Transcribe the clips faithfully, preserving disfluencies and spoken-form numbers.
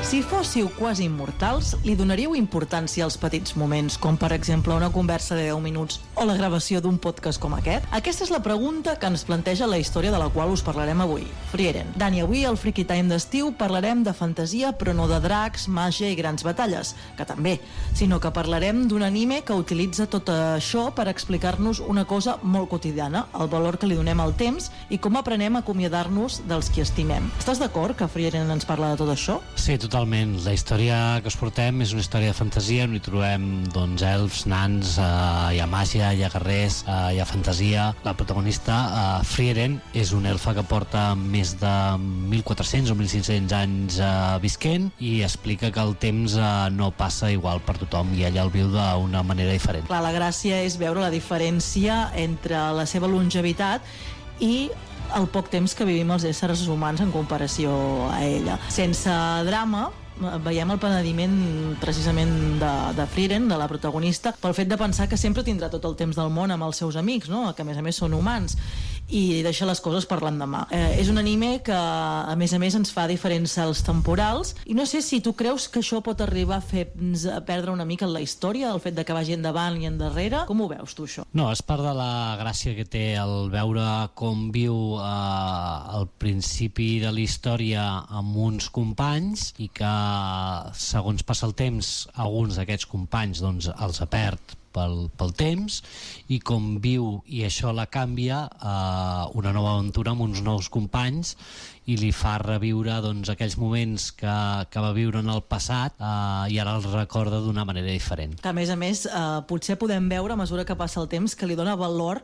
Si fóssiu quasi immortals, li donaríeu importància als petits moments, com per exemple una conversa de deu minuts o la gravació d'un podcast com aquest? Aquesta és la pregunta que ens planteja la història de la qual us parlarem avui. Frieren. Dani, avui al Freaky Time d'estiu parlarem de fantasia, però no de dracs, màgia i grans batalles, que també, sinó que parlarem d'un anime que utilitza tot això per explicar-nos una cosa molt quotidiana, el valor que li donem al temps i com aprenem a acomiadar-nos dels qui estimem. Estàs d'acord que Frieren ens parla de tot això? Sí, totalment. La història que us portem és una història de fantasia on hi trobem doncs, elfs, nans, eh, hi ha màgia, hi ha guerrers, eh, hi ha fantasia. La protagonista, eh, Frieren, és una elfa que porta més de mil quatre-cents o mil cinc-cents anys eh, visquent i explica que el temps eh, no passa igual per tothom i ella el viu d'una manera diferent. Clar, la gràcia és veure la diferència entre la seva longevitat i el poc temps que vivim els éssers humans en comparació a ella. Sense drama, veiem el penediment precisament de, de Frieren, de la protagonista, pel fet de pensar que sempre tindrà tot el temps del món amb els seus amics, no? Que a més a més són humans, i deixa les coses per l'endemà. Eh, és un anime que a més a més ens fa diferents salts temporals, i no sé si tu creus que això pot arribar a fer-nos perdre una mica en la història, el fet de que vagi endavant i endarrere. Com ho veus tu, això? No, és part de la gràcia que té el veure com viu eh, al principi de la història amb uns companys i que segons passa el temps alguns d'aquests companys doncs, els perd pel, pel temps i com viu i això la canvia eh, una nova aventura amb uns nous companys i li fa reviure doncs, aquells moments que, que va viure en el passat eh, i ara els recorda d'una manera diferent. Que a més a més eh, potser podem veure a mesura que passa el temps que li dona valor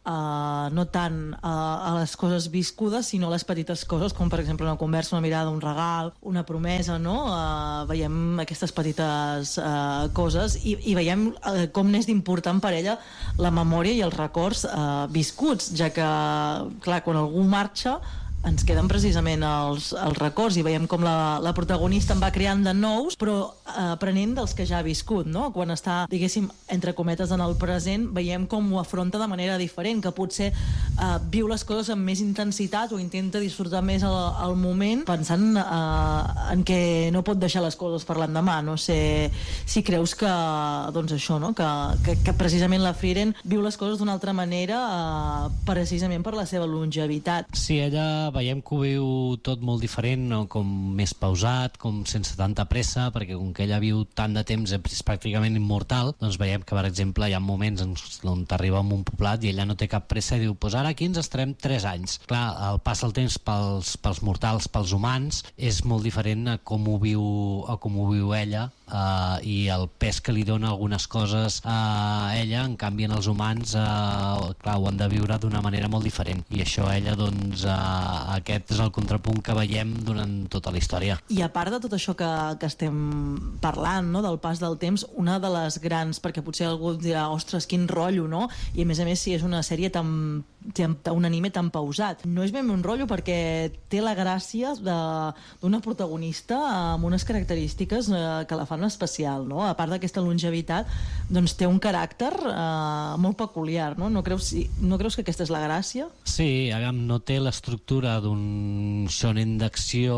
Uh, no tant uh, a les coses viscudes sinó a les petites coses com per exemple una conversa, una mirada, un regal, una promesa, no? Uh, veiem aquestes petites uh, coses i, i veiem uh, com n'és d'important per ella la memòria i els records uh, viscuts, ja que clar, quan algú marxa ens queden precisament els, els records i veiem com la, la protagonista en va creant de nous, però eh, aprenent dels que ja ha viscut, no? Quan està, diguéssim, entre cometes en el present, veiem com ho afronta de manera diferent, que potser eh, viu les coses amb més intensitat o intenta disfrutar més el, el moment, pensant eh, en que no pot deixar les coses per l'endemà. No sé si creus que, doncs això, no? Que, que, que precisament la Frieren viu les coses d'una altra manera eh, precisament per la seva longevitat. Sí, ella veiem que ho viu tot molt diferent, no? Com més pausat, com sense tanta pressa, perquè com que ella viu tant de temps, és pràcticament immortal, doncs veiem que, per exemple, hi ha moments on t'arriba a un poblat i ella no té cap pressa i diu, pues ara aquí ens estarem tres anys. Clar, el pas del temps pels, pels mortals, pels humans, és molt diferent a com ho viu, a com ho viu ella, Uh, i el pes que li dona algunes coses a ella, en canvi en els humans uh, clar, ho han de viure d'una manera molt diferent i això ella doncs uh, aquest és el contrapunt que veiem durant tota la història. I a part de tot això que, que estem parlant, no? Del pas del temps, una de les grans, perquè potser algú dirà ostres, quin rotllo, no? I a més a més si és una sèrie tan, un anime tan pausat, no és ben un rotllo perquè té la gràcia d'una protagonista amb unes característiques eh, que la fan especial, no? A part d'aquesta longevitat, doncs té un caràcter eh, molt peculiar, no? No creus, no creus que aquesta és la gràcia? Sí, no té l'estructura d'un shonen d'acció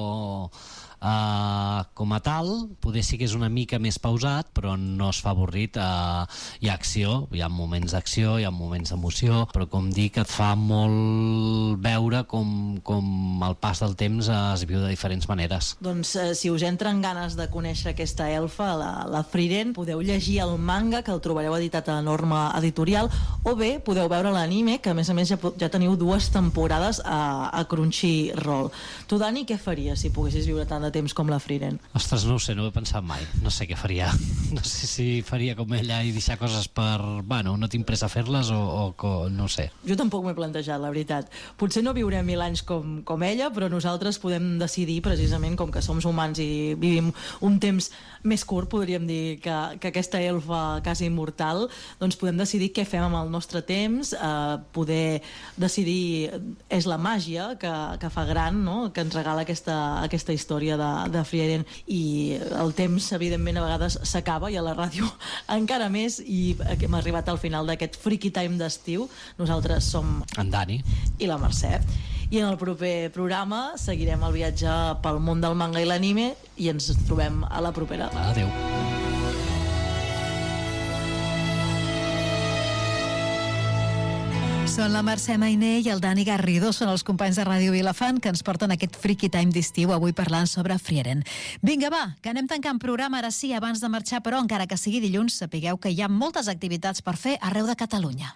Uh, com a tal, poder sí que és una mica més pausat, però no es fa avorrit. Uh, hi ha acció, hi ha moments d'acció, hi ha moments d'emoció, però com dic, et fa molt veure com, com el pas del temps es viu de diferents maneres. Doncs eh, si us entren ganes de conèixer aquesta elfa, la, la Frieren, podeu llegir el manga, que el trobareu editat a Norma Editorial, o bé podeu veure l'anime, que a més a més ja, ja teniu dues temporades a, a Crunchyroll. Tu, Dani, què faries si poguessis viure tant de temps com la Frieren? Ostres, no ho sé, no ho he pensat mai. No sé què faria. No sé si faria com ella i deixar coses per... Bueno, no tinc pressa a fer-les o, o, o no ho sé. Jo tampoc m'he plantejat, la veritat. Potser no viurem mil anys com, com ella, però nosaltres podem decidir, precisament, com que som humans i vivim un temps més curt, podríem dir, que, que aquesta elfa quasi immortal, doncs podem decidir què fem amb el nostre temps, eh, poder decidir... És la màgia que, que fa gran, no? Que ens regala aquesta, aquesta història de, de Frieren, i el temps evidentment a vegades s'acaba i a la ràdio encara més, i hem arribat al final d'aquest Freaky Time d'estiu. Nosaltres som en Dani i la Mercè, i en el proper programa seguirem el viatge pel món del manga i l'anime i ens trobem a la propera. Adéu. Són la Mercè Mainé i el Dani Garrido, són els companys de Ràdio Vilafant que ens porten aquest Freaky Time d'estiu, avui parlant sobre Frieren. Vinga, va, que anem tancant programa ara sí, abans de marxar, però encara que sigui dilluns, sapigueu que hi ha moltes activitats per fer arreu de Catalunya.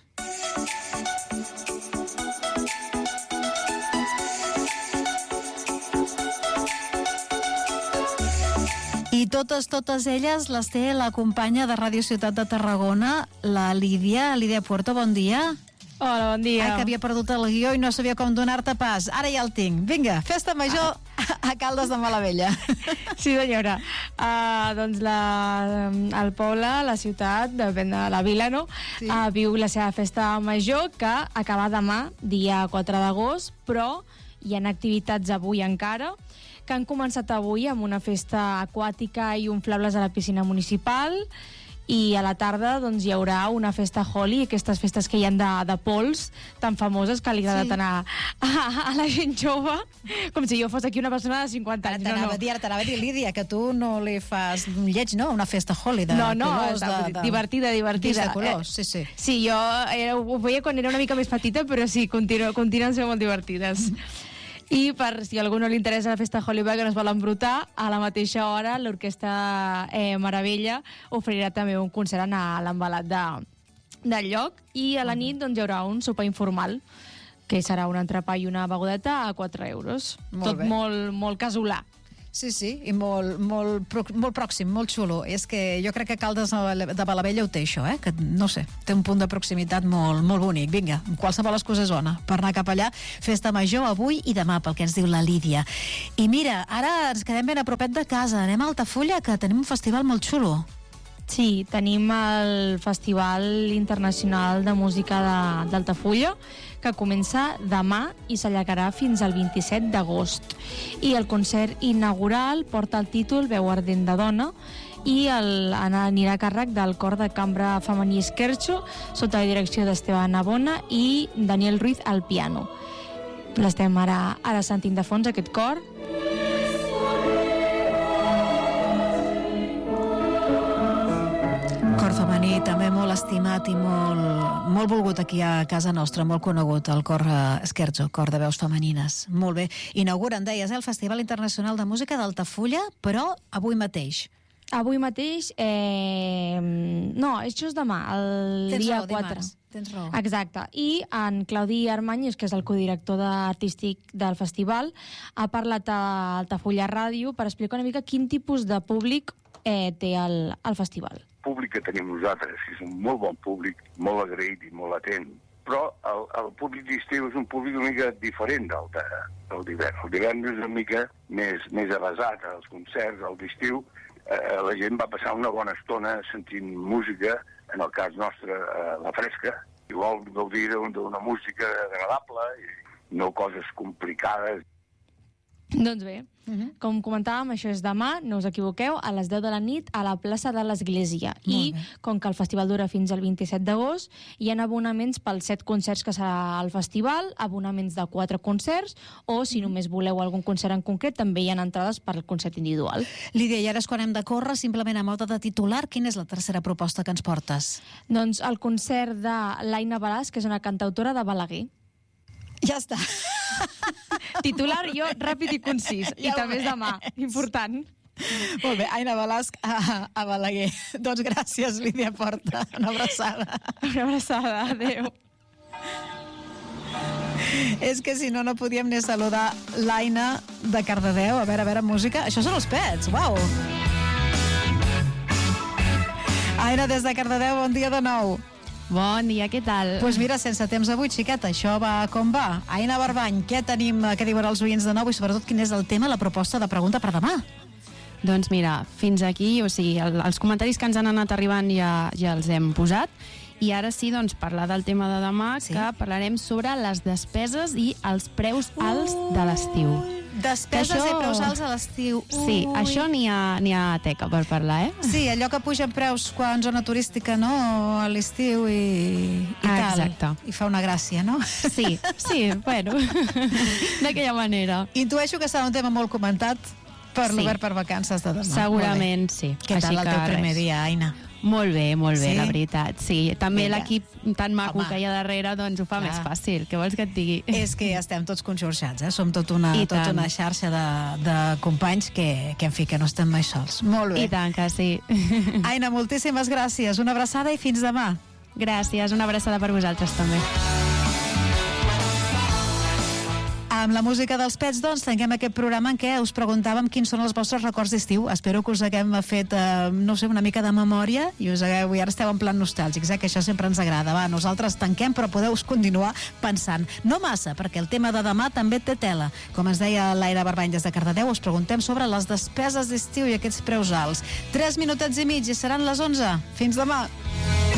I totes, totes elles les té la companya de Ràdio Ciutat de Tarragona, la Lídia. Lídia Puerto, bon dia. Hola, bon dia. Ai, que havia perdut el guió i no sabia com donar-te pas. Ara ja el tinc. Vinga, festa major a Caldes de Malavella. Sí, senyora. Uh, doncs la, el poble, la ciutat, depèn de la vila, no? Sí. Uh, viu la seva festa major, que acaba demà, dia quatre d'agost, però hi ha activitats avui encara, que han començat avui amb una festa aquàtica i inflables a la piscina municipal, i a la tarda doncs, hi haurà una festa Holi, aquestes festes que hi ha de, de pols tan famoses que li agrada sí. tant a, a, a la gent jove, com si jo fos aquí una persona de cinquanta anys. T'anava no, no. a dir, t'anava a dir, Lídia, que tu no li fas lleig, no? Una festa Holi de no, no, colors. No, no, divertida, divertida. De colors, sí, sí. Sí, jo era, ho veia quan era una mica més petita, però sí, continu, continuen sent molt divertides. I per si a algú no li interessa la festa Hollywood que no es vol embrutar, a la mateixa hora l'Orquestra eh, Meravella oferirà també un concert a l'embalat de, del lloc, i a la nit doncs, hi haurà un sopar informal, que serà un entrepà i una beguda a quatre euros. Molt Tot bé. molt, molt casolà. Sí, sí, i molt, molt, molt pròxim, molt xulo. És que jo crec que Caldes de Malavella ho té, això, eh? Que, no sé, té un punt de proximitat molt, molt bonic. Vinga, qualsevol excusa és bona per anar cap allà. Festa major avui i demà, pel que ens diu la Lídia. I mira, ara ens quedem ben a propet de casa. Anem a Altafulla, que tenim un festival molt xulo. Sí, tenim el Festival Internacional de Música d'Altafulla, que comença demà i s'allargarà fins al vint-i-set d'agost. I el concert inaugural porta el títol Veu ardent de dona i el, anirà a càrrec del cor de cambra femení Esquerxo, sota la direcció d'Esteban Navona i Daniel Ruiz al piano. L'estem ara, ara sentint de fons, aquest cor. Cor femení, també molt estimat i molt, molt volgut aquí a casa nostra, molt conegut, el cor Esquerxo, cor de veus femenines. Molt bé. Inauguren, deies, eh, el Festival Internacional de Música d'Altafulla, però avui mateix. Avui mateix, eh, no, això és demà, el Tens dia raó, quatre. Dimarts. Tens raó. Exacte. I en Claudi Armanyes, que és el codirector artístic del festival, ha parlat a Altafulla Ràdio per explicar una mica quin tipus de públic eh, té el, el festival. El públic que tenim nosaltres és un molt bon públic, molt agraït i molt atent, però el, el públic d'estiu és un públic una mica diferent del, de, del d'hivern. El d'hivern és una mica més, més avasat als concerts, al d'estiu. Eh, la gent va passar una bona estona sentint música, en el cas nostre, eh, la fresca, i vol gaudir d'una música agradable i no coses complicades. Doncs bé, uh-huh. com comentàvem, això és demà, no us equivoqueu, a les deu de la nit a la plaça de l'Església. I com que el festival dura fins al vint-i-set d'agost, hi ha abonaments pels set concerts que serà al festival, abonaments de quatre concerts, o si només voleu algun concert en concret, també hi ha entrades per al concert individual. Lídia, i ara és quan hem de córrer, simplement a mode de titular, quina és la tercera proposta que ens portes? Doncs el concert de l'Aina Balàs, que és una cantautora de Balaguer. Ja està. Titular jo, ràpid i concís. Ja I també és ves. demà. Important. Molt bé, Aina Balasc a, a Balaguer. Doncs gràcies, Lídia Porta. Una abraçada. Una abraçada, adéu. És que si no, no podíem ni saludar l'Aina de Cardedeu. A veure, a veure, música. Això són els Pets, uau. Aina, des de Cardedeu, bon dia de nou. Bon dia, què tal? Doncs pues mira, sense temps avui, xiqueta, això va com va. Aina Barbany, què tenim, què diuen els oients de nou i sobretot quin és el tema, la proposta de pregunta per demà? Doncs mira, fins aquí, o sigui, el, els comentaris que ens han anat arribant ja, ja els hem posat, i ara sí, doncs, parlar del tema de demà, sí? Que parlarem sobre les despeses i els preus alts de l'estiu. Despeses Això- i preus alts a l'estiu. Sí, Ui. això n'hi ha, n'hi ha teca per parlar, eh? Sí, allò que pugen preus quan zona turística, no?, a l'estiu i, i Ah, tal. exacte. I fa una gràcia, no? Sí, sí, bueno, d'aquella manera. Intueixo que serà un tema molt comentat per Sí. l'Obert per Vacances de demà. Segurament sí. Molt bé. Què Així tal el que teu primer res. dia, Aina? Molt bé, molt bé, Sí? la veritat. Sí, també Vinga. l'equip tan maco Home. que hi ha darrere doncs ho fa Clar. més fàcil. Què vols que et digui? És que estem tots conxorxats, eh? Som tot una, I tot tant. una xarxa de, de companys que, que, en fi, que no estem mai sols. Molt bé. I tant que sí. Aina, moltíssimes gràcies. Una abraçada i fins demà. Gràcies, una abraçada per vosaltres també. Amb la música dels Pets, doncs, tanquem aquest programa en què us preguntàvem quins són els vostres records d'estiu. Espero que us haguem fet, eh, no sé, una mica de memòria i us hagueu, i ara esteu en plan nostàlgics, eh, que això sempre ens agrada. Va, nosaltres tanquem, però podeu continuar pensant. No massa, perquè el tema de demà també té tela. Com ens deia Laira Barbany des de Cardedeu, us preguntem sobre les despeses d'estiu i aquests preus alts. Tres minutets i mig i seran les onze. Fins demà.